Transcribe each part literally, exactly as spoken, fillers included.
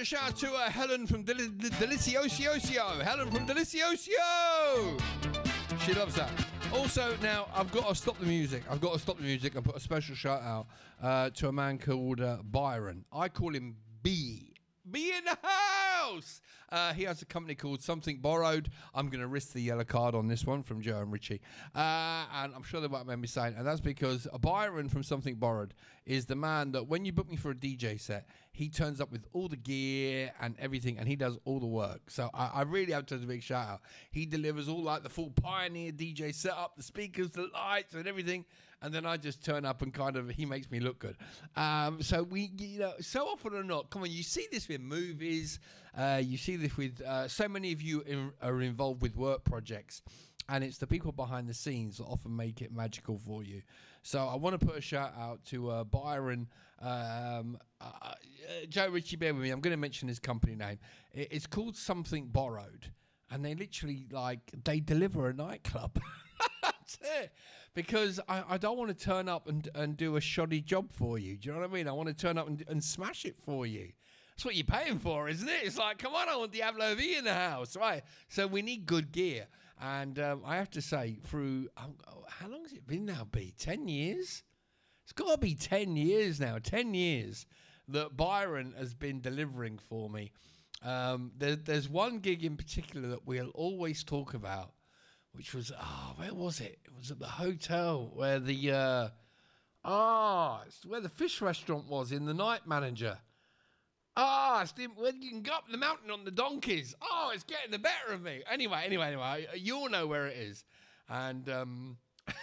shout out to uh, Helen from Del- Del- Delicioso. Helen from Delicioso. She loves that. Also, now I've got to stop the music. I've got to stop the music and put a special shout out uh, to a man called uh, Byron. I call him B. Be in the house. Uh, he has a company called Something Borrowed. I'm going to risk the yellow card on this one from Joe and Richie. Uh, and I'm sure they won't mind me saying. And that's because Byron from Something Borrowed is the man that when you book me for a D J set, he turns up with all the gear and everything, and he does all the work. So I, I really have to do a big shout out. He delivers all like the full Pioneer D J setup, the speakers, the lights and everything. And then I just turn up and kind of, he makes me look good. Um, so we, you know, so often or not, come on, you see this with movies, uh, you see this with, uh, so many of you in, are involved with work projects, and it's the people behind the scenes that often make it magical for you. So I want to put a shout out to uh, Byron, um, uh, uh, Joe Ritchie, bear with me, I'm going to mention his company name. It, it's called Something Borrowed, and they literally, like, they deliver a nightclub. That's it. Because I, I don't want to turn up and, and do a shoddy job for you. Do you know what I mean? I want to turn up and, and smash it for you. That's what you're paying for, isn't it? It's like, come on, I want Diablo V in the house, right? So we need good gear. And um, I have to say, through, um, how long has it been now, B? ten years? It's got to be ten years now, ten years that Byron has been delivering for me. Um, there, there's one gig in particular that we'll always talk about, which was, oh, where was it? It was at the hotel where the, uh, ah, oh, it's where the fish restaurant was in The Night Manager. Ah, oh, it's the, where you can go up the mountain on the donkeys. Oh, it's getting the better of me. Anyway, anyway, anyway, you all know where it is. And um,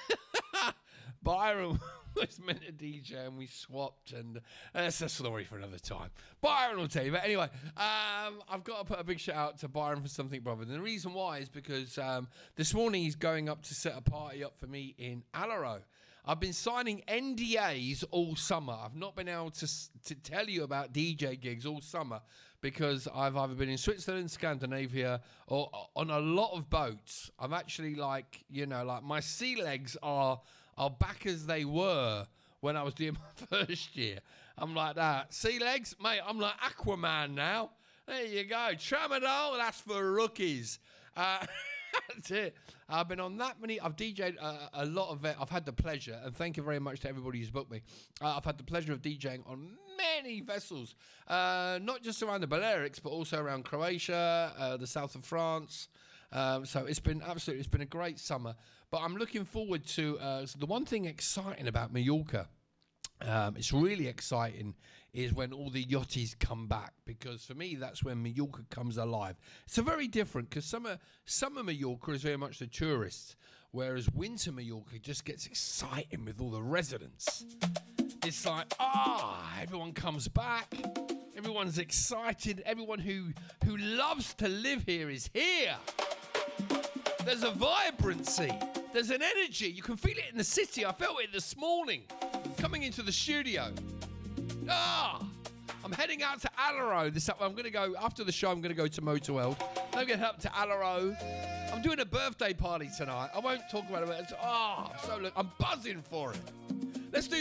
Byron was meant to D J and we swapped, and that's a story for another time. Byron will tell you. But anyway, um, I've got to put a big shout out to Byron for Something Brother. And the reason why is because um, this morning he's going up to set a party up for me in Alaro. I've been signing N D As all summer. I've not been able to to tell you about D J gigs all summer because I've either been in Switzerland, Scandinavia, or on a lot of boats. I'm actually like, you know, like my sea legs are are back as they were when I was doing my first year. I'm like that. Sea legs, mate, I'm like Aquaman now. There you go. Tramadol, that's for rookies. Uh, that's it. I've been on that many. I've D J'd uh, a lot of it. I've had the pleasure, and thank you very much to everybody who's booked me. Uh, I've had the pleasure of DJing on many vessels, uh, not just around the Balearics, but also around Croatia, uh, the south of France. Um, so it's been absolutely, it's been a great summer. But I'm looking forward to uh, so the one thing exciting about Mallorca. Um, it's really exciting is when all the yachties come back, because for me that's when Mallorca comes alive. It's a very different, because summer summer Mallorca is very much the tourists, whereas winter Mallorca just gets exciting with all the residents. It's like, ah, everyone comes back, everyone's excited, everyone who who loves to live here is here. There's a vibrancy, there's an energy, you can feel it in the city. I felt it this morning coming into the studio. Ah, I'm heading out to Alaro. This I'm going to go after the show. I'm going to go to Motorworld. I'm going to head up to Alaro. I'm doing a birthday party tonight. I won't talk about it. Ah, oh, so look, I'm buzzing for it. Let's do